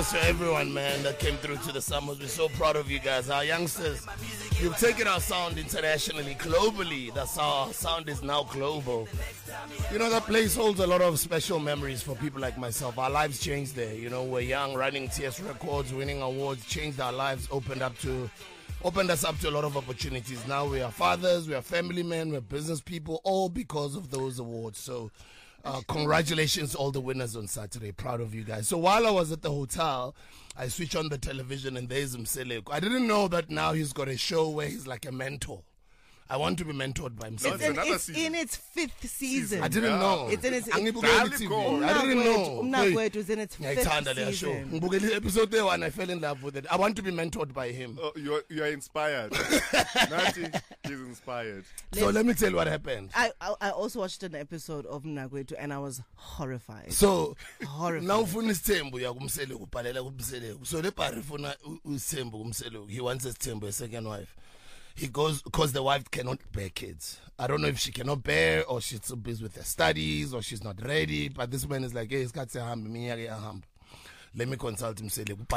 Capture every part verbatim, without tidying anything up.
To everyone, man, that came through to the summers. We're so proud of you guys. Our youngsters, you've taken our sound internationally, globally. That's how our sound is now global. You know, that place holds a lot of special memories for people like myself. Our lives changed there. You know, we're young, running T S Records, winning awards, changed our lives, opened up to, opened us up to a lot of opportunities. Now we are fathers, we are family men, we're business people, all because of those awards. So, Uh, congratulations to all the winners on Saturday. Proud of you guys. So while I was at the hotel, I switched on the television and there's Mseleko. I didn't know that now he's got a show where he's like a mentor. I want to be mentored by himself. It's, in, it's in its fifth season. I didn't yeah. know. It's in its I didn't know. Umnakwethu is in its fifth season. Episode one, I fell in love with it. I want to be mentored by him. Oh, you're, you're inspired. Nati is inspired. So let me tell you what happened. I, I I also watched an episode of Umnakwethu and I was horrified. So horrified. Now ufuna isithembu yakumseleko ubhalela kumseleko. So le pari ufuna isithembu kumseleko. He wants his Thembu, a second wife. He goes because the wife cannot bear kids. I don't know if she cannot bear or she's so busy with her studies or she's not ready. But this man is like, hey, it's got to happen. Let me consult him.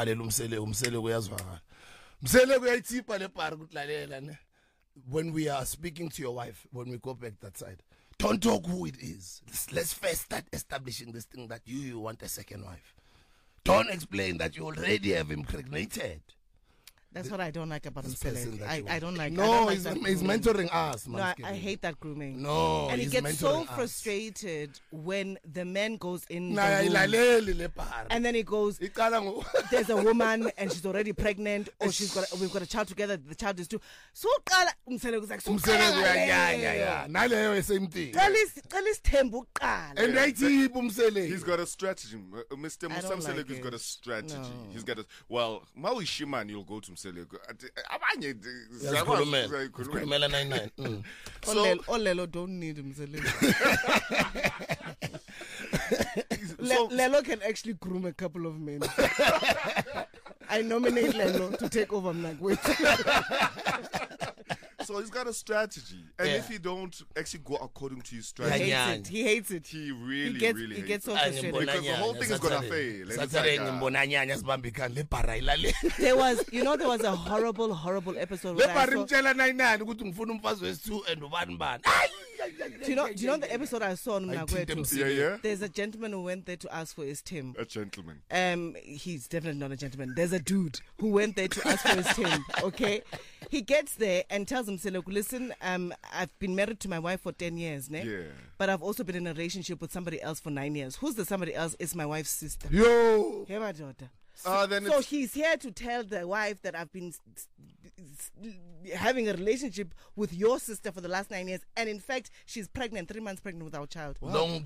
When we are speaking to your wife, when we go back that side, don't talk who it is. Let's, let's first start establishing this thing that you, you want a second wife. Don't explain that you already have impregnated. That's what I don't like about him. I, I don't like. No, I don't like he's, that he's mentoring us. No, I, I hate that grooming. No, and he he's gets so us. frustrated when the man goes in, nah, the room, and then he goes. There's a woman and she's already pregnant, or she's got. We've got a child together. The child is too. So Umseleko like. Yeah, yeah, yeah. Naleyo same thing. And he's got a strategy. Mister Umseleko has got a strategy. No. He's got a well. Mawishiman, you'll go to Umseleko. Abanye Khulumela nine nine. So Olelo don't need Umseleko. Lelo can actually groom a couple of men. I nominate Lelo to take over Mnakwethu. So he's got a strategy, and yeah. if he don't actually go according to his strategy, he hates it. He hates it. He really, he gets, really he hates gets so it. frustrated Because the whole thing is gonna fail. There was, you know, there was a horrible, horrible episode. Where I saw, do you know? Do you know the episode I saw on Mnakwethu? Yeah, yeah. There's a gentleman who went there to ask for his Tim. A gentleman. Um, he's definitely not a gentleman. There's a dude who went there to ask for his Tim. Okay, he gets there and tells him, "Look, listen, um, I've been married to my wife for ten years, ne? Yeah. But I've also been in a relationship with somebody else for nine years. Who's the somebody else? It's my wife's sister. Yo, hey, my daughter." So, uh, then so he's here to tell the wife that I've been having a relationship with your sister for the last nine years, and in fact, she's pregnant, three months pregnant with our child. Wow. No,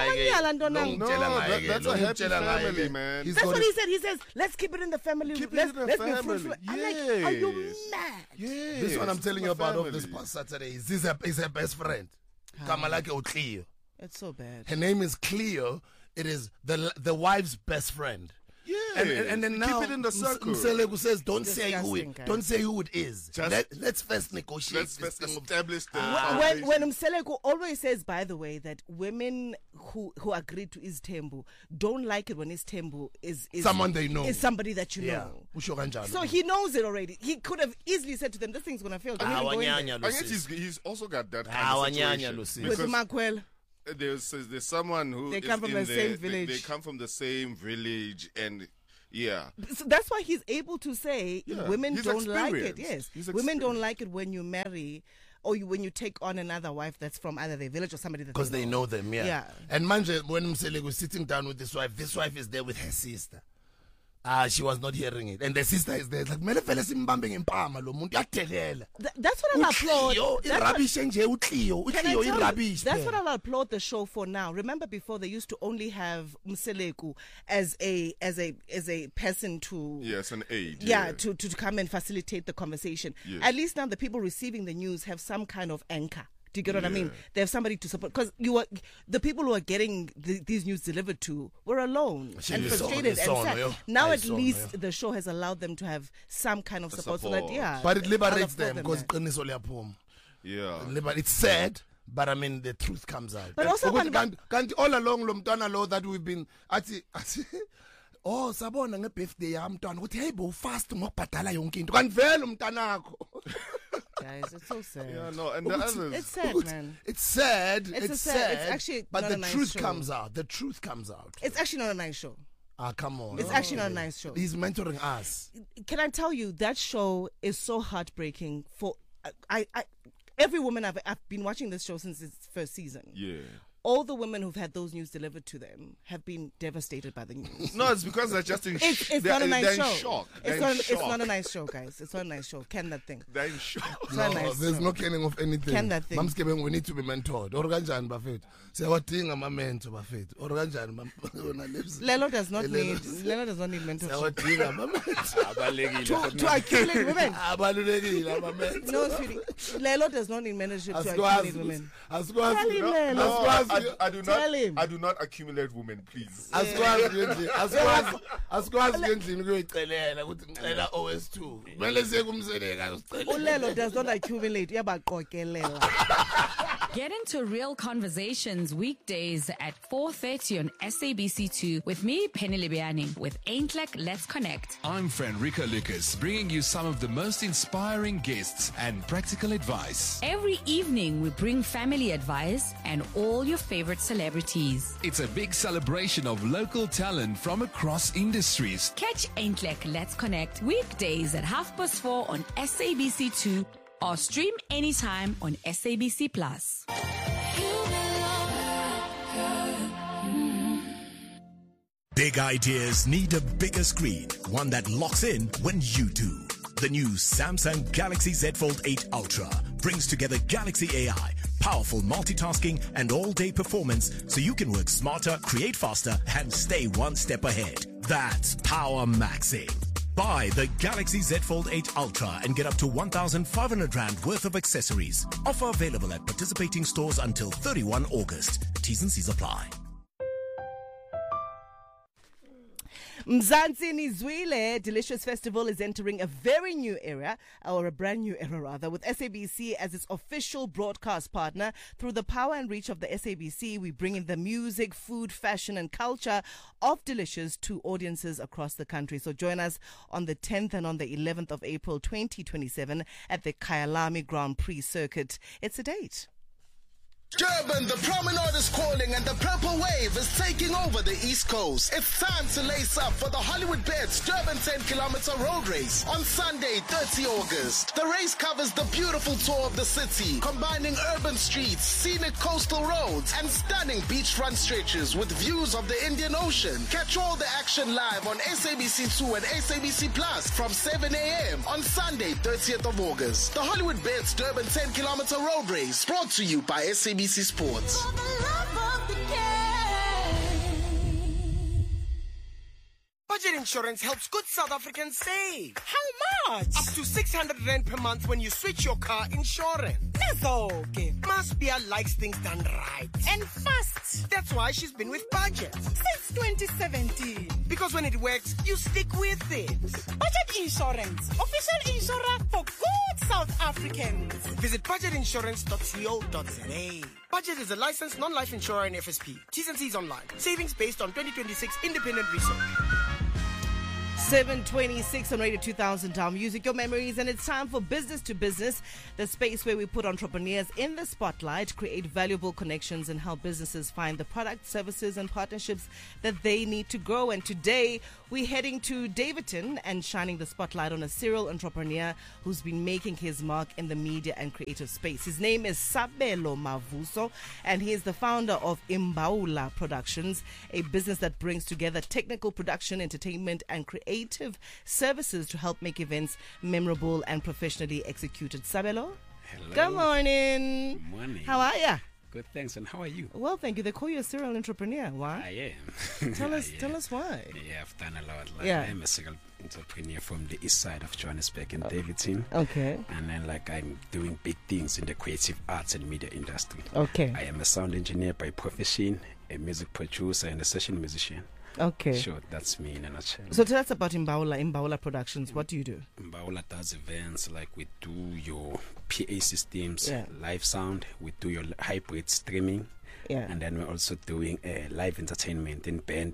that, that's a happy family, man. He's that's what he said. He says, let's keep it in the family. Keep let's, it in the let's family. Be fruitful. Yes. I'm like, are you mad? Yes. This one I'm telling you about of this family. past Saturday is this is her best friend. Kamalake Cleo. It's so bad. Her name is Cleo. It is the the wife's best friend. Yeah, and, and, and then now keep it in the circle. Mseleko says, "Don't say who it, guys. don't say who it is. Just Let, let's first negotiate. Let's first establish the uh, when when Mseleko always says, by the way, that women who who agree to his Thembu don't like it when his Thembu is, is someone they know, is somebody that you yeah. know. So he knows it already. He could have easily said to them, "This thing's gonna fail." Ah, I guess he's, he's also got that kind ah, of situation. With Makwel. There's there's someone who they come from the, the same village. They, they come from the same village and. Yeah, so that's why he's able to say yeah. women He's don't like it. Yes, He's women don't like it when you marry or you, when you take on another wife that's from either their village or somebody that because they, they know. know them. Yeah, yeah. And manje when Mseleko was sitting down with this wife, this wife is there with her sister. Ah, uh, she was not hearing it, and the sister is there. It's like, mele fele simbambe ngempama lo muntu yakuthelela. That's what I'll applaud. That's rubbish nje uCleo, uCleo is rubbish. That's what I'll applaud the show for now. Remember before they used to only have Mseleko as a as a as a person to yes, an aid. Yeah, yeah. to to come and facilitate the conversation. Yes. At least now the people receiving the news have some kind of anchor. Do you get what yeah. I mean? They have somebody to support because you were the people who are getting the, these news delivered to were alone she and frustrated saw, and sad. Yo. Now I at saw, least yo. the show has allowed them to have some kind of support, support. so that yeah. But it liberates them them because yeah. It's sad. But I mean, the truth comes out. But also, can't, can't all along, Lomtana law that we've been, ati, ati, oh sabona ngebirthday yamntwana ukuthi hey bo fast ngokubhadala yonke into kanti vele umntanakho. Guys, it's so sad. Yeah, no, and the Ukuthi- others. It's sad, ukuthi- man. It's sad. It's It's, a sad- sad. it's actually but not the a nice truth show. comes out. The truth comes out. It's actually not a nice show. Ah, come on. It's actually not a nice show. He's mentoring us. Can I tell you that show is so heartbreaking for I, I every woman I've I've been watching this show since its first season. Yeah. All the women who've had those news delivered to them have been devastated by the news. No, it's because they're just in It's, sh- it's they're, not a nice they're show. in shock. They're It's in not, shock. it's not a nice show, guys. It's not a nice show. Can that thing. They're in shock. It's not a No, nice there's show. no canning of anything. Can that thing. Mams Kebeng, we need to be mentored. Or kanjani bafethu. Siyawadinga ama mentor bafethu. Or kanjani mam- Lelo does not Lelo- need Lelo does not need mentorship. Siyawadinga ama mentor. To, to accumulate women. Abalulekile ama mentor. No, sweetie. Lelo does not need mentorship to Asikwazi accumulate women. asikwazi Tell him, No, Lelo. no, Asikwazi- I, I do Tell not. him. I do not accumulate women, please. asikwazi ngendlini asikwazi asikwazi ngendlini kuyoyicelela ukuthi ngicela O S two kumele siye kumseleka usicelela. Ulelo does not accumulate. Uyabaqokelela. Get into real conversations weekdays at four thirty on S A B C two with me, Penny Libiani, with Ain't Like Let's Connect. I'm Frederica Lucas, bringing you some of the most inspiring guests and practical advice. Every evening, we bring family advice and all your favorite celebrities. It's a big celebration of local talent from across industries. Catch Ain't Like Let's Connect weekdays at half past four on S A B C two or stream anytime on S A B C Plus. Big ideas need a bigger screen, one that locks in when you do. The new Samsung Galaxy Z Fold eight Ultra brings together Galaxy A I, powerful multitasking and all-day performance so you can work smarter, create faster, and stay one step ahead. That's power maxing. Buy the Galaxy Z Fold eight Ultra and get up to one thousand five hundred rand worth of accessories. Offer available at participating stores until thirty-first of August. T's and C's apply. Mzansi Nizwile Delicious Festival is entering a very new era, or a brand new era rather, with S A B C as its official broadcast partner. Through the power and reach of the S A B C, we bring in the music, food, fashion and culture of Delicious to audiences across the country. So join us on the tenth and on the eleventh of April twenty twenty-seven at the Kyalami Grand Prix Circuit. It's a date. Durban, the promenade is calling and the purple wave is taking over the East Coast. It's time to lace up for the Hollywood Bets Durban ten kilometer road race on Sunday, thirtieth of August. The race covers the beautiful tour of the city, combining urban streets, scenic coastal roads, and stunning beachfront stretches with views of the Indian Ocean. Catch all the action live on S A B C two and S A B C Plus from seven a.m. on Sunday, thirtieth of August. The Hollywood Bets Durban ten kilometer road race, brought to you by S A B C Sports. Budget insurance helps good South Africans save. How much? Up to six hundred rand per month when you switch your car insurance. That's okay. Maspia likes things done right. And fast. That's why she's been with Budget since twenty seventeen. Because when it works, you stick with it. Budget Insurance. Official insurer for good South Africans. Visit budget insurance dot co dot za. Budget is a licensed non-life insurer in F S P. T's and C's online. Savings based on twenty twenty-six independent research. seven twenty-six on Radio two thousand Down Music, your memories, and it's time for Business to Business, the space where we put entrepreneurs in the spotlight, create valuable connections, and help businesses find the products, services, and partnerships that they need to grow. And today, we're heading to Davidton and shining the spotlight on a serial entrepreneur who's been making his mark in the media and creative space. His name is Sabelo Mavuso, and he is the founder of Imbaula Productions, a business that brings together technical production, entertainment, and creative services to help make events memorable and professionally executed. Sabelo? Hello. Good morning. Good morning. How are you? Good, thanks. And how are you? Well, thank you. They call you a serial entrepreneur. Why? I am. Tell us, I tell am. us why. Yeah, I've done a lot. Like, Yeah. I'm a serial entrepreneur from the east side of Johannesburg in Davidton. Okay. And then, like, I'm doing big things in the creative arts and media industry. Okay. I am a sound engineer by profession, a music producer, and a session musician. Okay. Sure, that's me in a nutshell. So tell us about Imbaula, Imbaula Productions. What do you do? Mbaula does events like we do your P A systems, Yeah. live sound, we do your hybrid streaming, Yeah. and then we're also doing uh, live entertainment in band,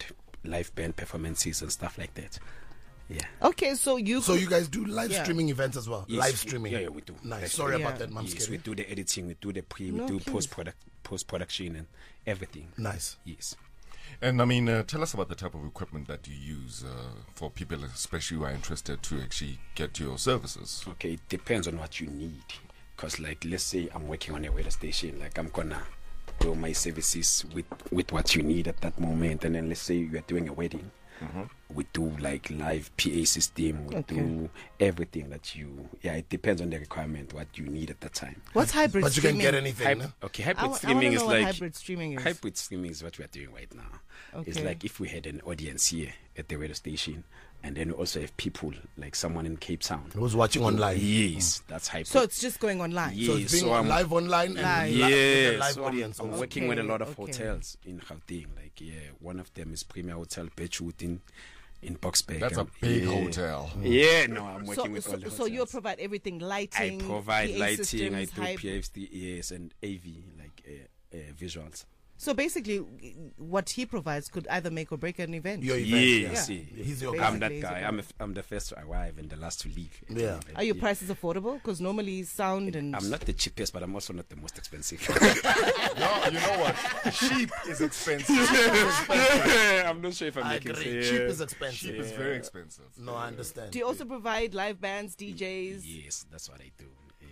live band performances and stuff like that. Yeah. Okay, so you so could, you guys do live yeah. streaming events as well? Yes, live streaming. Yeah, yeah, we do. Nice. Live Sorry yeah. about that, Mom. Yes, we do the editing, we do the pre, we No, do please. post product, post production and everything. Nice. Yes. And I mean, uh, tell us about the type of equipment that you use uh, for people, especially who are interested to actually get your services. Okay, it depends on what you need. Because, like, let's say I'm working on a weather station, like, I'm gonna do my services with, with what you need at that moment. And then let's say you are doing a wedding. Mm-hmm. We do like live P A system. We Okay. do everything that you. Yeah, it depends on the requirement, what you need at the time. What's hybrid But you streaming? can get anything. Hyb- no? okay, I hybrid w- I streaming wanna is know what like hybrid streaming is. hybrid streaming is what we are doing right now. It's Okay. like if we had an audience here at the radio station, and then we also have people like someone in Cape Town Who's watching online? Yes, that's hybrid. So it's just going online. Yeah. So it's being so I'm- live online and Live. li- with a yeah, live so audience. I'm, I'm also. working with a Okay, lot of okay. hotels in Gauteng. Like, yeah, one of them is Premier Hotel Beachwood in in Boxburg. That's a Um, big yeah. hotel. Yeah, no, I'm working So, with all so, the so you hotels. provide everything, I lighting, provide P A lighting, systems, I do hyb- P F D, yes, and A V, like uh, uh, visuals. So basically, what he provides could either make or break an event. Your event. Yes, Yeah. yeah. He's your Basically, guy. I'm that he's a guy. guy. I'm, a, I'm the first to arrive and the last to leave. at Yeah. an event, Are your yeah. prices affordable? Because normally sound and I'm not the cheapest, but I'm also not the most expensive. No, you know what? Cheap is expensive. I'm not sure if I'm I making agree. sense. Cheap is expensive. Cheap is very expensive. No, I understand. do you also provide live bands, D Js? Yes, that's what I do. Yeah.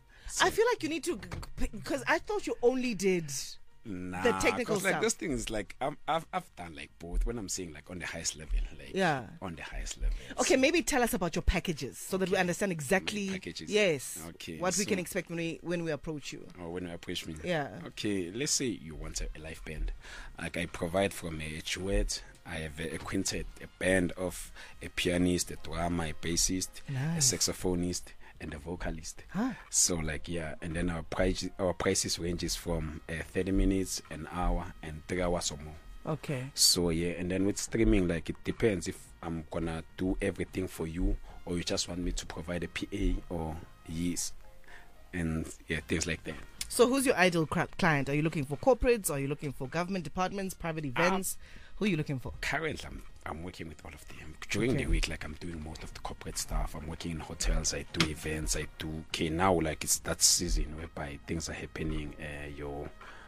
I feel like you need to, because I thought you only did. Nah, The technical 'cause, like stuff. this thing is like I'm, I've I've done like both. When I'm saying like on the highest level, like Yeah. on the highest level. Okay, maybe tell us about your packages so that we understand exactly. My packages. Yes. Okay, What we so- can expect when we when we approach you. Or when you approach me. Yeah. Okay, let's say you want a, a live band. Like I provide from a duet. I have a, a quintet, a band of a pianist, a drummer, a bassist, Nice. a saxophonist, and a vocalist. Huh. So like yeah, and then our price our prices ranges from uh, thirty minutes, an hour, and three hours or more. Okay. So yeah, and then with streaming, like it depends if I'm gonna do everything for you or you just want me to provide a P A or yes, and yeah, things like that. So who's your ideal cra- client? Are you looking for corporates? Are you looking for government departments, private events? Who are you looking for? Currently, I'm I'm working with all of them. During Okay. the week, like I'm doing most of the corporate stuff. I'm working in hotels. I do events. I do. Okay, now like it's that season whereby things are happening. Uh, your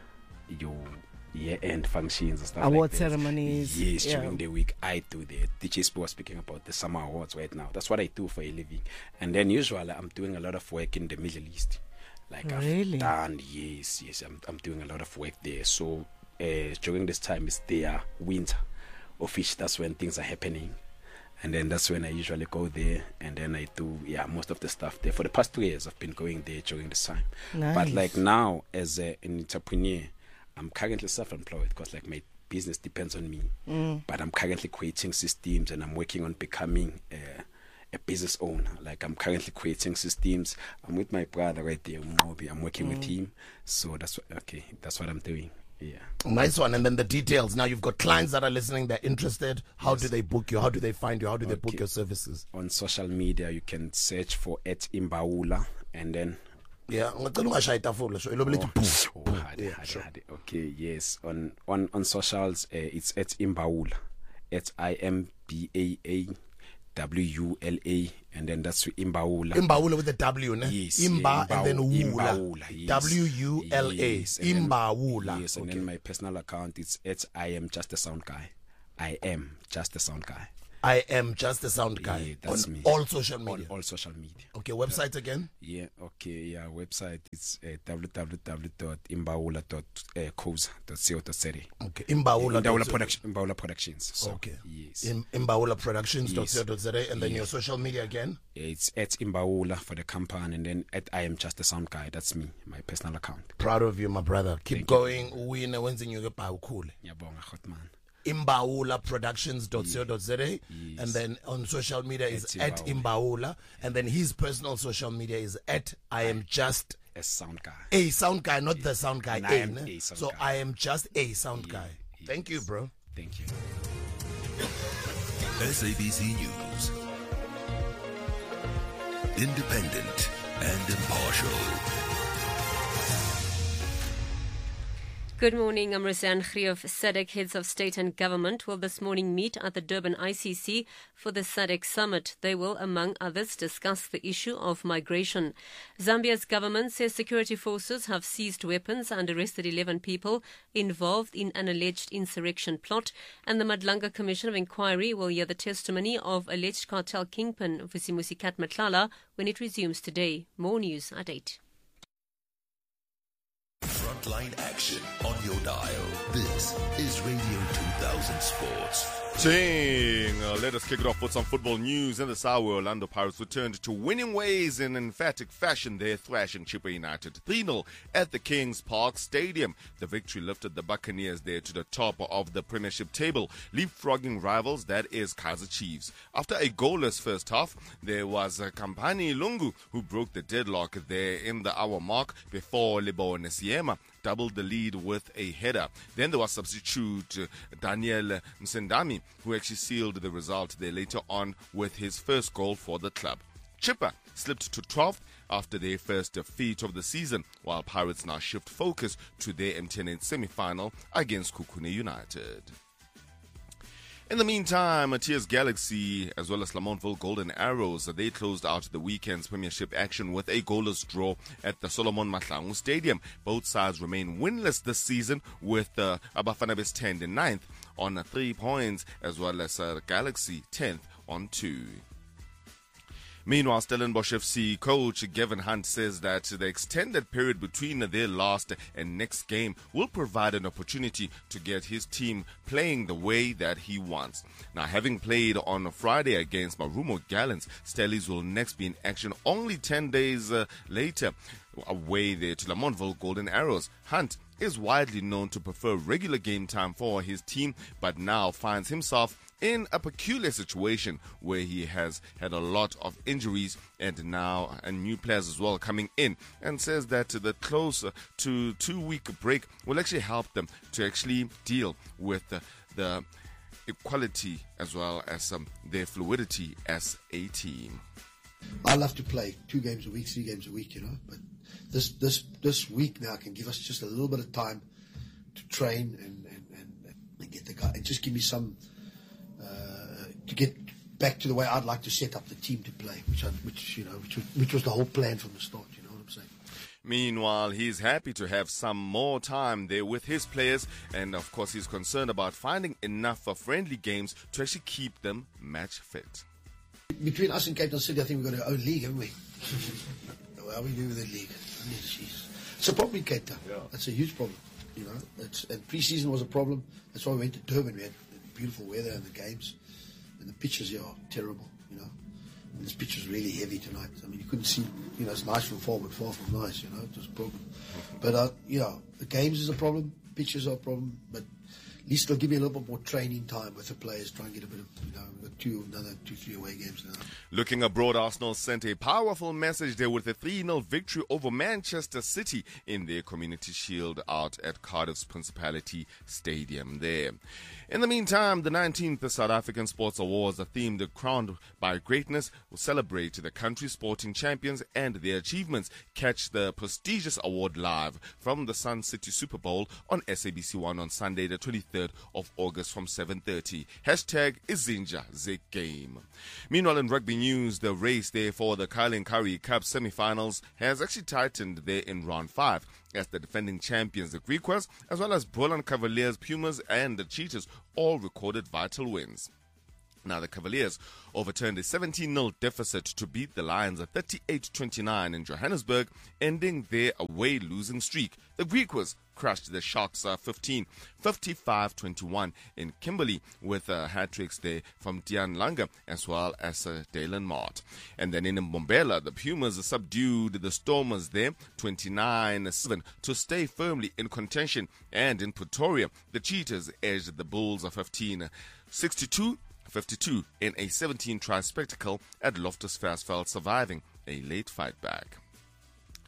your year-end functions and stuff. Award like that. ceremonies, Yes, yeah. during the week I do the D J Spo was speaking about the summer awards right now. That's what I do for a living. And then usually I'm doing a lot of work in the Middle East. Like Really? I've done, yes, yes, I'm I'm doing a lot of work there. So uh, during this time it's their winter, of which that's when things are happening. And then that's when I usually go there, and then I do yeah most of the stuff there. For the past three years, I've been going there during this time. Nice. But like now, as a, an entrepreneur, I'm currently self-employed because like my business depends on me. Mm. But I'm currently creating systems, and I'm working on becoming a, a business owner. Like I'm currently creating systems. I'm with my brother right there, Mobi. I'm working with Mm. him. So that's what, okay. That's what I'm doing. Yeah. Nice one. And then the details. Now you've got clients that are listening, they're interested. How Yes. do they book you? How do they find you? How do they book Okay. your services? On social media, you can search for at Imbaula, and then Yeah. Ngicela ungashaya itafula, so ilobele lithi phu. Oh, hard, hard, hard. Okay, yes. On on on socials, uh, it's at Imbaula, at I M B A A W U L A, and then that's Imbaula. Imbaula with the W, ne? Yes. Imba yeah, and then Wula. Imbaula, yes. W U L A. Yes, and then- Imbaula. Yes, and Okay. then my personal account it's at I am just a sound guy. I am just a sound guy. I am just a sound guy. Yeah, that's on me. all social media. On all social media. Okay, website again? Yeah, okay, yeah, website is uh, w w w dot imbaula dot co dot co dot za. Okay, Imbaula. Imbaula Production, Imbaula Productions. So, Okay. Yes. In Imbaula Productions dot Yes. co dot za, and then Yes. your social media again? It's at Imbaula for the company, and then at I am just a sound guy. That's me, my personal account. Proud of you, my brother. Keep Thank going. Win when you get cool. Yabonga, Hotman. Imbaula Productions dot co dot za, and then on social media is At at Imbaula, and then his personal social media is at I am just A sound guy. a sound guy, not the sound guy. And I A, am ne? a sound so guy. I am just a sound guy. Thank you, bro. Thank you. S A B C News. Independent and impartial. Good morning. I'm Roseanne Khri of S A D C. Heads of state and government will this morning meet at the Durban I C C for the S A D C summit. They will, among others, discuss the issue of migration. Zambia's government says security forces have seized weapons and arrested eleven people involved in an alleged insurrection plot. And the Madlanga Commission of Inquiry will hear the testimony of alleged cartel kingpin Vusimusi Katmatlala when it resumes today. More news at eight. Frontline action on your dial. This is Radio two thousand Sports. Ching. Uh, let us kick it off with some football news. In this hour, Orlando Pirates returned to winning ways in emphatic fashion. They're thrashing Chippa United three nil at the Kings Park Stadium. The victory lifted the Buccaneers there to the top of the Premiership table, leapfrogging rivals, that is Kaizer Chiefs. After a goalless first half, there was uh, Kampani Lungu who broke the deadlock there in the hour mark before Lebo Nesiema doubled the lead with a header. Then there was substitute uh, Daniel Msendami, who actually sealed the result there later on with his first goal for the club. Chippa slipped to twelfth after their first defeat of the season, while Pirates now shift focus to their M T N semi-final against Kukune United. In the meantime, Matthias Galaxy as well as Lamontville Golden Arrows, they closed out the weekend's Premiership action with a goalless draw at the Solomon Mahlangu Stadium. Both sides remain winless this season, with uh, Abafana Best in ninth on three points, as well as uh, Galaxy tenth on two. Meanwhile, Stellenbosch F C coach Gavin Hunt says that the extended period between their last and next game will provide an opportunity to get his team playing the way that he wants. Now, having played on Friday against Marumo Gallants, Stellies will next be in action only ten days uh, later, away there to Lamontville Golden Arrows. Hunt is widely known to prefer regular game time for his team, but now finds himself in a peculiar situation where he has had a lot of injuries and now and new players as well coming in, and says that the close to two-week break will actually help them to actually deal with the, the equality as well as um, their fluidity as a team. I love to play two games a week, three games a week, you know, but this this this week now can give us just a little bit of time to train and, and, and, and get the guy, and just give me some uh, to get back to the way I'd like to set up the team to play, which I, which you know which was, which was the whole plan from the start. You know what I'm saying? Meanwhile, he's happy to have some more time there with his players, and of course he's concerned about finding enough of friendly games to actually keep them match fit. Between us and Cape Town City, I think we've got our own league, haven't we? How are we doing with that league? I mean, geez. It's a problem in Cape Town. Yeah. That's a huge problem. You know, it's, and pre-season was a problem. That's why we went to Durban. We had beautiful weather and the games, and the pitches here are terrible. You know, and this pitch was really heavy tonight. I mean, you couldn't see. You know, it's nice from far, but far from nice. You know, it was a problem. But uh, yeah, the games is a problem. Pitches are a problem, but at least they'll give me a little bit more training time with the players, try and get a bit of, you know, two, another two, three away games now. Looking abroad, Arsenal sent a powerful message there with a three nil victory over Manchester City in their Community Shield out at Cardiff's Principality Stadium there. In the meantime, the nineteenth South African Sports Awards, a theme crowned by greatness, will celebrate the country's sporting champions and their achievements. Catch the prestigious award live from the Sun City Super Bowl on S A B C one on Sunday, the twenty-third of August from seven thirty. Hashtag Izinja Ze Game. Meanwhile, in rugby news, the race there for the Carling Curry Cup semi-finals has actually tightened there in round five, as the defending champions, the Griquas, as well as Boland Cavaliers, Pumas, and the Cheetahs all recorded vital wins. Now, the Cavaliers overturned a seventeen nil deficit to beat the Lions at thirty-eight twenty-nine in Johannesburg, ending their away losing streak. The Griquas crushed the Sharks uh, fifteen fifty-five twenty-one in Kimberley with uh, hat-tricks there from Dian Langa as well as uh, Dalen Mart. And then in Mbombela, the Pumas subdued the Stormers there twenty-nine seven to stay firmly in contention. And in Pretoria, the Cheetahs edged the Bulls of fifteen sixty-two fifty-two in a seventeen try spectacle at Loftus Versfeld, surviving a late fight back.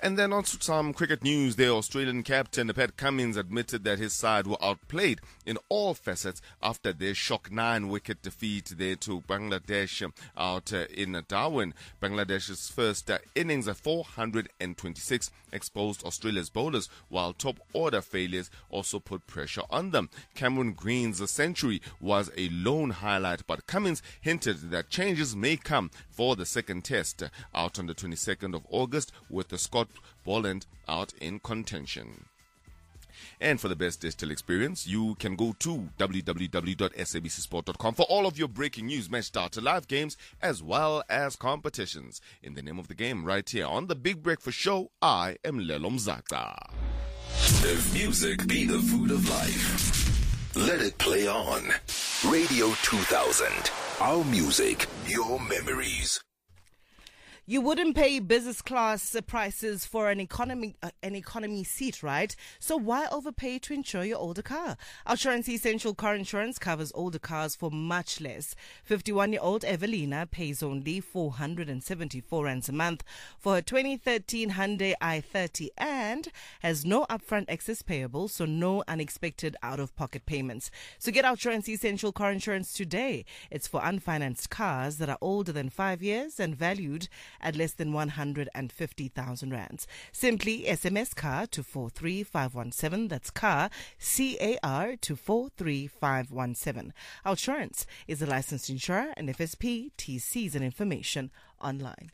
And then on to some cricket news. The Australian captain Pat Cummins admitted that his side were outplayed in all facets after their shock nine-wicket defeat there to Bangladesh out uh, in Darwin. Bangladesh's first uh, innings of four hundred twenty-six exposed Australia's bowlers, while top order failures also put pressure on them. Cameron Green's century was a lone highlight, but Cummins hinted that changes may come for the second test uh, out on the twenty-second of August, with the Scott Boland out in contention. And for the best digital experience, you can go to w w w dot s a b c sport dot com for all of your breaking news, match data, live games, as well as competitions. In the name of the game, right here on the Big Breakfast Show, I am Lelo Mzata. If music be the food of life, let it play on. Radio two thousand. Our music, your memories. You wouldn't pay business class prices for an economy uh, an economy seat, right? So why overpay to insure your older car? Outsurance Essential Car Insurance covers older cars for much less. fifty-one-year-old Evelina pays only four hundred seventy-four rands a month for her twenty thirteen Hyundai i thirty and has no upfront excess payable, so no unexpected out-of-pocket payments. So get Outsurance Essential Car Insurance today. It's for unfinanced cars that are older than five years and valued at less than one hundred fifty thousand rands. Simply S M S CAR to four three five one seven. That's CAR, C A R, to four three five one seven. Outsurance is a licensed insurer and F S P, T Cs and information online.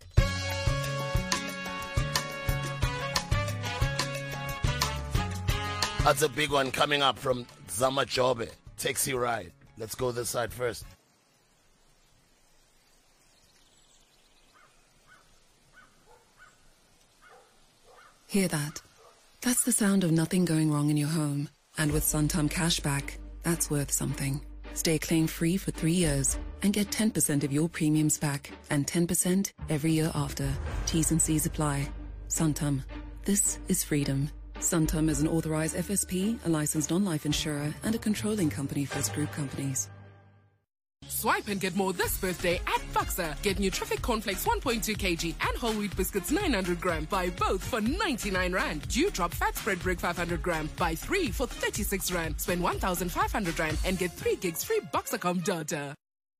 That's a big one coming up from Zama Jobe. Taxi ride. Let's go this side first. Hear that? That's the sound of nothing going wrong in your home. And with Santam Cashback, that's worth something. Stay claim-free for three years and get ten percent of your premiums back and ten percent every year after. T's and C's apply. Santam. This is freedom. Santam is an authorized F S P, a licensed non-life insurer, and a controlling company for its group companies. Swipe and get more this birthday at Faksa. Get Nutrific Cornflakes one point two kilograms and whole wheat biscuits nine hundred grams. Buy both for ninety-nine rand. Dewdrop fat spread brick five hundred grams. Buy three for thirty-six rand. Spend one thousand five hundred rand and get three gigs free Boxacom data.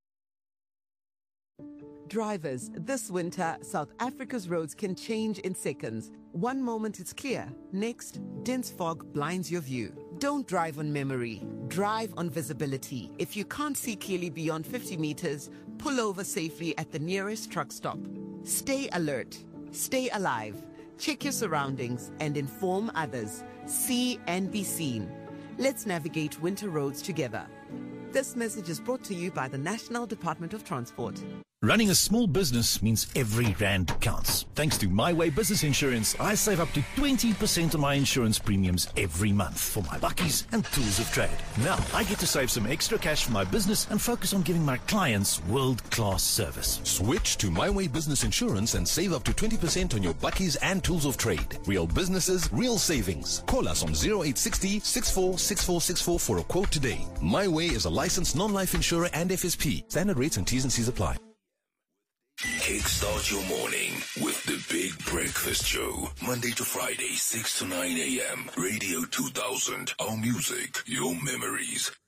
Drivers, this winter, South Africa's roads can change in seconds. One moment it's clear, next, dense fog blinds your view. Don't drive on memory, drive on visibility. If you can't see clearly beyond fifty meters, pull over safely at the nearest truck stop. Stay alert, stay alive, check your surroundings and inform others. See and be seen. Let's navigate winter roads together. This message is brought to you by the National Department of Transport. Running a small business means every rand counts. Thanks to My Way Business Insurance, I save up to twenty percent on my insurance premiums every month for my bakkies and tools of trade. Now, I get to save some extra cash for my business and focus on giving my clients world-class service. Switch to My Way Business Insurance and save up to twenty percent on your bakkies and tools of trade. Real businesses, real savings. Call us on zero eight six zero, six four six four six four for a quote today. My Way is a licensed non-life insurer and F S P. Standard rates and T's and C's apply. Kickstart your morning with the Big Breakfast Show. Monday to Friday, six to nine a.m. Radio two thousand. Our music, your memories.